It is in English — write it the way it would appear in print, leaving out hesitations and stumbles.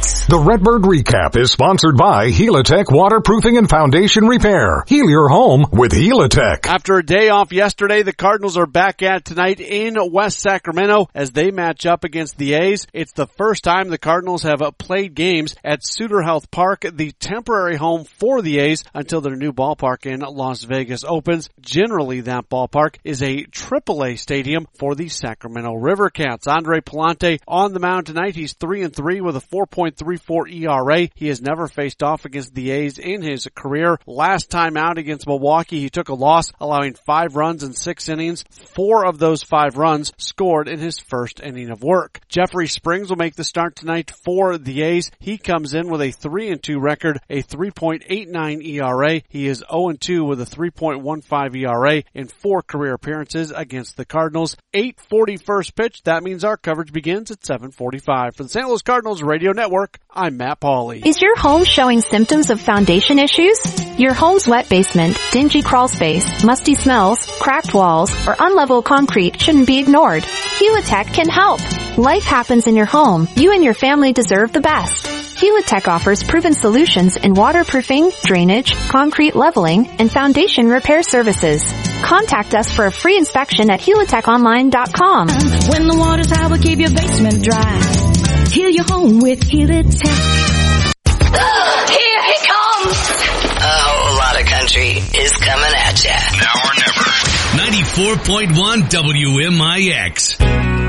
Sports. The Redbird Recap is sponsored by Helitech Waterproofing and Foundation Repair. Heal your home with Helitech. After a day off yesterday, the Cardinals are back at tonight in West Sacramento as they match up against the A's. It's the first time the Cardinals have played games at Sutter Health Park, the temporary home for the A's until their new ballpark in Las Vegas opens. Generally, that ballpark is a AAA stadium for the Sacramento River Cats. Andre Palante on the mound tonight. He's 3-3 with a 4.34 ERA. He has never faced off against the A's in his career. Last time out against Milwaukee, he took a loss, allowing 5 runs in 6 innings. 4 of those 5 runs scored in his first inning of work. Jeffrey Springs will make the start tonight for the A's. He comes in with a 3-2 record, a 3.89 ERA. He is 0-2 with a 3.15 ERA in 4 career appearances against the Cardinals. 8:40 first pitch. That means our coverage begins at 7:45. For the St. Louis Cardinals Radio Network, I'm Matt Pauley. Is your home showing symptoms of foundation issues? Your home's wet basement, dingy crawl space, musty smells, cracked walls, or unlevel concrete shouldn't be ignored. Helitech can help. Life happens in your home. You and your family deserve the best. Helitech offers proven solutions in waterproofing, drainage, concrete leveling, and foundation repair services. Contact us for a free inspection at helitechonline.com. When the water's high, we'll keep your basement dry. Heal your home with Helitech. Here he comes! A whole lot of country is coming at ya. Now or never. 94.1 WMIX.